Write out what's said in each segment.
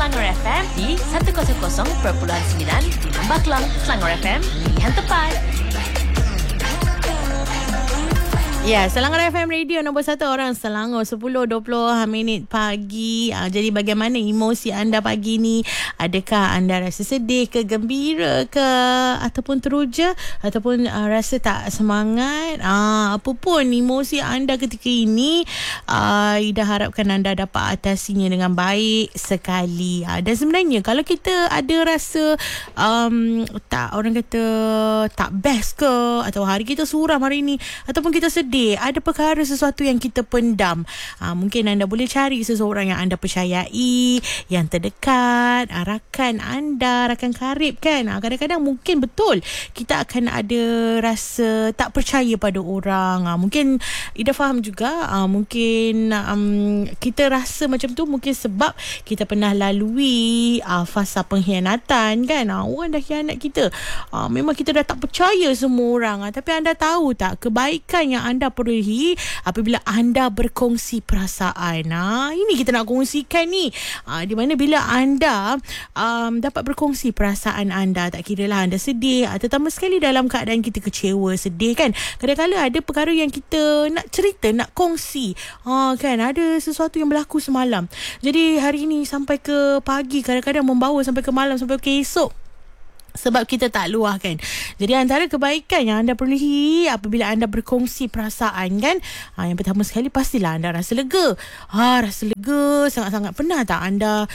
Selangor FM di 100.9 di Lembah Kelang. Selangor FM, pilihan tepat. Ya, Selangor FM Radio nombor 1 orang Selangor 10.20 minit pagi. Jadi bagaimana emosi anda pagi ni? Adakah anda rasa sedih ke, gembira ke, ataupun teruja, ataupun rasa tak semangat? Apa pun emosi anda ketika ini, Ida harapkan anda dapat atasinya dengan baik sekali. Dan sebenarnya kalau kita ada rasa tak, orang kata tak best ke, atau hari kita suram hari ni, ataupun kita sedih, ada perkara sesuatu yang kita pendam, mungkin anda boleh cari seseorang yang anda percayai, yang terdekat, rakan anda, rakan karib kan. Kadang-kadang mungkin betul kita akan ada rasa tak percaya pada orang. Mungkin Ida faham juga, mungkin kita rasa macam tu mungkin sebab kita pernah lalui fasa pengkhianatan kan. Orang dah khianat kita, memang kita dah tak percaya semua orang. Tapi anda tahu tak, kebaikan yang anda perolehi apabila anda berkongsi perasaan. Ini kita nak kongsikan ni, di mana bila anda dapat berkongsi perasaan anda, tak kira lah anda sedih, terutama sekali dalam keadaan kita kecewa, sedih kan. Kadang-kadang ada perkara yang kita nak cerita, nak kongsi, kan, ada sesuatu yang berlaku semalam, jadi hari ni sampai ke pagi, kadang-kadang membawa sampai ke malam, sampai ke esok, sebab kita tak luahkan. Jadi antara kebaikan yang anda perolehi apabila anda berkongsi perasaan kan, yang pertama sekali pastilah anda rasa lega. Rasa lega sangat-sangat. Pernah tak anda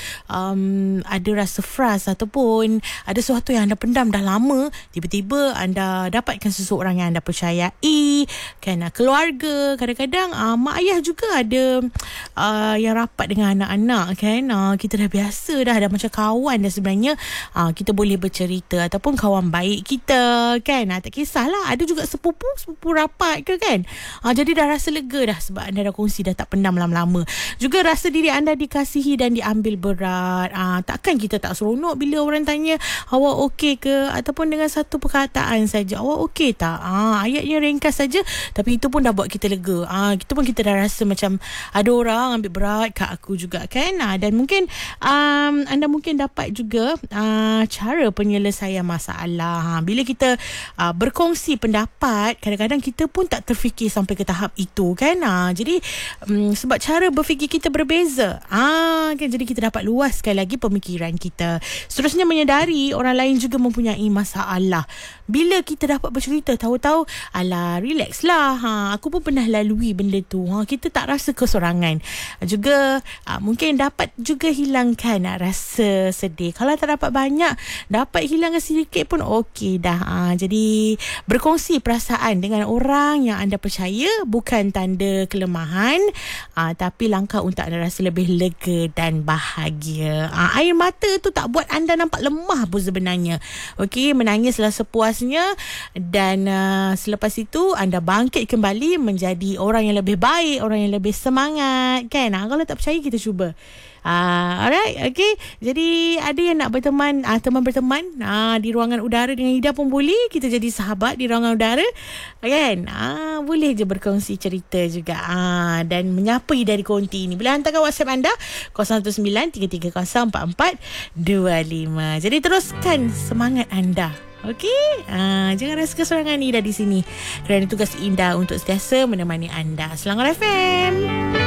ada rasa frust ataupun ada sesuatu yang anda pendam dah lama, tiba-tiba anda dapatkan seseorang yang anda percayai kan, keluarga, kadang-kadang mak ayah juga ada yang rapat dengan anak-anak kan. Kita dah biasa dah macam kawan dah sebenarnya. Kita boleh bercerita, ataupun kawan baik kita kan, tak kisahlah, ada juga sepupu rapat ke kan. Jadi dah rasa lega dah sebab anda dah kongsi, dah tak pendam lama-lama. Juga rasa diri anda dikasihi dan diambil berat. Takkan kita tak seronok bila orang tanya awak okey ke, ataupun dengan satu perkataan saja, awak okey tak, ayatnya ringkas saja, tapi itu pun dah buat kita lega. Kita pun kita dah rasa macam ada orang ambil berat kat aku juga kan. Dan mungkin anda mungkin dapat juga cara penyelesaian masalah. Bila kita berkongsi pendapat, kadang-kadang kita pun tak terfikir sampai ke tahap itu kan. Jadi sebab cara berfikir kita berbeza, kan, jadi kita dapat luaskan lagi pemikiran kita. Seterusnya, menyedari orang lain juga mempunyai masalah. Bila kita dapat bercerita, tahu-tahu alah, relax lah, aku pun pernah lalui benda tu, kita tak rasa kesorangan. Juga mungkin dapat juga hilangkan rasa sedih. Kalau tak dapat banyak, dapat hilangkan sedikit pun okey dah. Jadi berkongsi perasaan dengan orang yang anda percaya bukan tanda kelemahan, tapi langkah untuk anda rasa lebih lega dan bahagia. Air mata tu tak buat anda nampak lemah pun sebenarnya. Okey, menangislah sepuasnya, dan selepas itu anda bangkit kembali menjadi orang yang lebih baik, orang yang lebih semangat kan. Kalau tak percaya, kita cuba. Alright, okay. Jadi ada yang nak berteman, teman berteman di ruangan udara dengan Ida pun boleh. Kita jadi sahabat di ruangan udara kan. Boleh je berkongsi cerita juga, dan menyapa Ida di konti ini. Boleh hantarkan WhatsApp anda 0193304425. Jadi teruskan semangat anda. Okey, jangan rasa kesorangan Ida di sini, kerana tugas Ida untuk sentiasa menemani anda. Selangor FM.